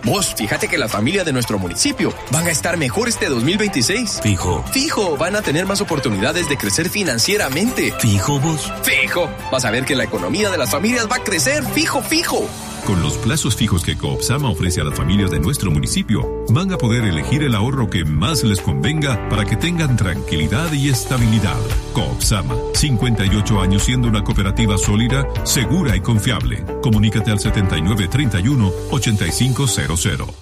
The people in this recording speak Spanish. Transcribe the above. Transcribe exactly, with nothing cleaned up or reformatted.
Vos, fíjate que la familia de nuestro municipio van a estar mejor este dos mil veintiséis. Fijo. Fijo, van a tener más oportunidades de crecer financieramente. Fijo vos. Fijo, vas a ver que la economía de las familias va a crecer. Fijo, fijo. Con los plazos fijos que Coopsama ofrece a las familias de nuestro municipio, van a poder elegir el ahorro que más les convenga para que tengan tranquilidad y estabilidad. Coopsama, cincuenta y ocho años siendo una cooperativa sólida, segura y confiable. Comunícate al setenta y nueve treinta y uno ochenta y cinco cero cero.